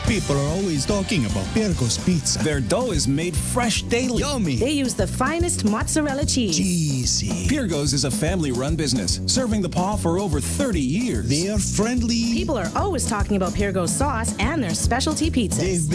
People are always talking about Pirgo's Pizza. Their dough is made fresh daily. Yummy. They use the finest mozzarella cheese. Cheesy. Pirgo's is a family-run business, serving the paw for over 30 years. They are friendly. People are always talking about Pirgo's sauce and their specialty pizzas. They've